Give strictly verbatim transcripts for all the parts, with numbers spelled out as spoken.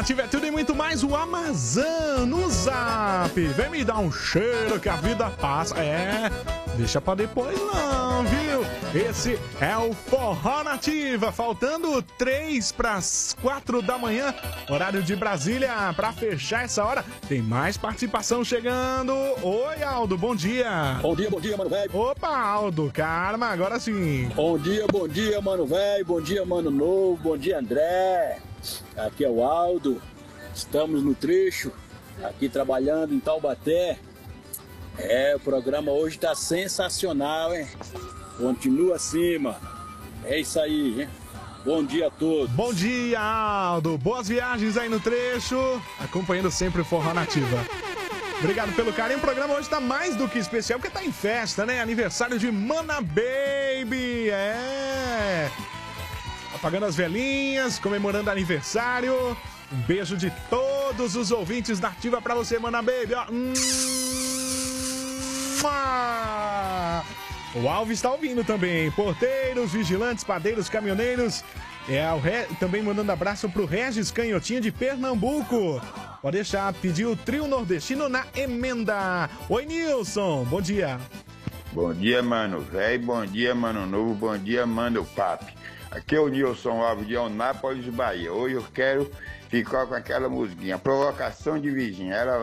Nativa é tudo e muito mais, o Amazon no Zap. Vem me dar um cheiro que a vida passa. É, deixa pra depois não, viu? Esse é o Forró Nativa, faltando três para as quatro da manhã, horário de Brasília. Pra fechar essa hora, tem mais participação chegando. Oi, Aldo, bom dia. Bom dia, bom dia, mano velho. Opa, Aldo, calma, agora sim. Bom dia, bom dia, mano velho. Bom dia, mano novo. Bom dia, André. Aqui é o Aldo. Estamos no trecho, aqui trabalhando em Taubaté. É, o programa hoje tá sensacional, hein? Continua assim, mano. É isso aí, hein? Bom dia a todos. Bom dia, Aldo. Boas viagens aí no trecho, acompanhando sempre o Forró Nativa. Obrigado pelo carinho. O programa hoje tá mais do que especial, porque tá em festa, né? Aniversário de Mana Baby. É. Apagando as velhinhas, comemorando aniversário. Um beijo de todos os ouvintes da Ativa pra você, Mana Baby. Ó. O Alves está ouvindo também. Porteiros, vigilantes, padeiros, caminhoneiros. É, o Re... Também mandando abraço pro Regis Canhotinha de Pernambuco. Pode deixar, pediu o trio nordestino na emenda. Oi, Nilson, bom dia. Bom dia, mano velho, bom dia, mano novo, bom dia, mano papi. Aqui é o Nilson Alves de Onápolis, Bahia. Hoje eu quero ficar com aquela musiquinha, Provocação de Virgínia. Ela...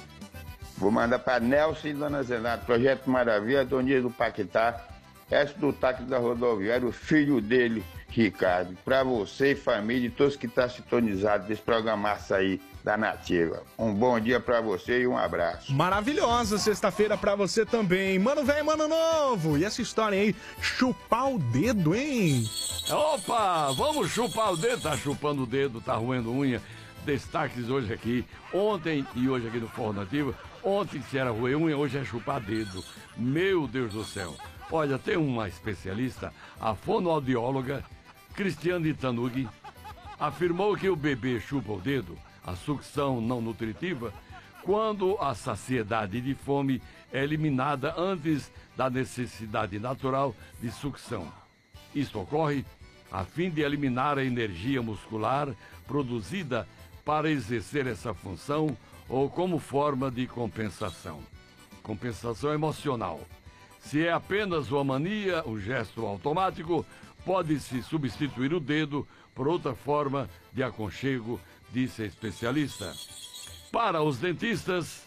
Vou mandar para Nelson e Dona Zenata, Projeto Maravilha, Donias do Paquetá, resto do táxi da rodoviária, o filho dele, Ricardo. Para você e família e todos que estão sintonizados desse programaço aí da Nativa. Um bom dia para você e um abraço. Maravilhosa sexta-feira para você também. Mano velho, mano novo. E essa história aí, chupar o dedo, hein? Opa, vamos chupar o dedo. Tá chupando o dedo, tá roendo unha. Destaques hoje aqui, ontem e hoje aqui no Forró Nativa. Ontem se era roer unha, hoje é chupar dedo. Meu Deus do céu. Olha, tem uma especialista, a fonoaudióloga Cristiane Tanugi, afirmou que o bebê chupa o dedo, a sucção não nutritiva, quando a saciedade de fome é eliminada antes da necessidade natural de sucção. Isso ocorre a fim de eliminar a energia muscular produzida para exercer essa função ou como forma de compensação. Compensação emocional. Se é apenas uma mania, o gesto automático, pode-se substituir o dedo por outra forma de aconchego, disse a especialista. Para os dentistas,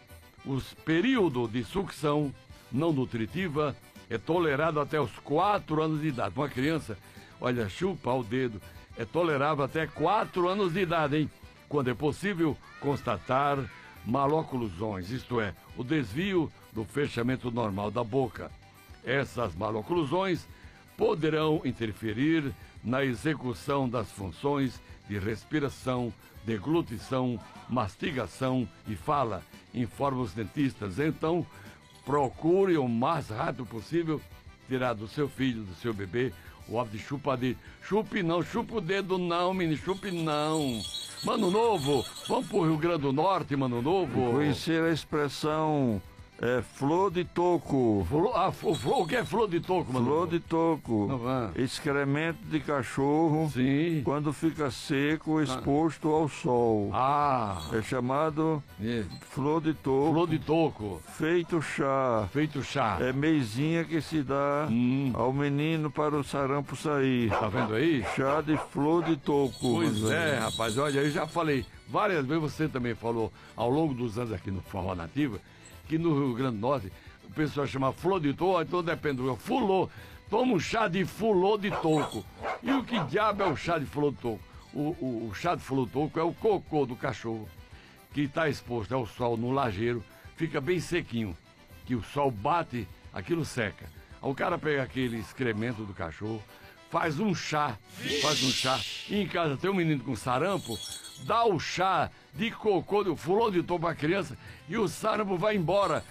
o período de sucção não nutritiva é tolerado até os quatro anos de idade. Uma criança, olha, chupa o dedo, é tolerável até quatro anos de idade, hein? Quando é possível constatar maloclusões, isto é, o desvio do fechamento normal da boca. Essas maloclusões poderão interferir na execução das funções de respiração, deglutição, mastigação e fala, informa os dentistas. Então, procure o mais rápido possível tirar do seu filho, do seu bebê, o hábito de chupar dedo. Chupe não, chupa o dedo não, menino, chupe não. Mano Novo, vamos pro Rio Grande do Norte, Mano Novo. Conhecer a expressão é, flor de toco. Flor, ah, flor, o que é flor de toco, Mano Flor Novo? de toco. Não, ah. Excremento de cachorro. Sim. Quando fica seco, exposto ah. ao sol. Ah. É chamado é. flor de toco. Flor de toco. Feito chá. Feito chá. É meizinha que se dá hum. ao menino para o sarampo sair. Tá vendo aí? Chá de flor de toco. Pois é, rapaz. Olha, eu já falei várias vezes, você também falou ao longo dos anos aqui no Forró Nativa, que no Rio Grande do Norte o pessoal chama flor de toco, então depende do fulô. Toma um chá de fulô de toco. E o que diabo é o chá de fulô de toco? O, o, o chá de fulô de toco é o cocô do cachorro que está exposto ao sol no lajeiro, fica bem sequinho, que o sol bate, aquilo seca. Aí o cara pega aquele excremento do cachorro, faz um chá, faz um chá, e em casa tem um menino com sarampo, dá o chá de cocô, do fulô de toco pra criança, e o sarampo vai embora.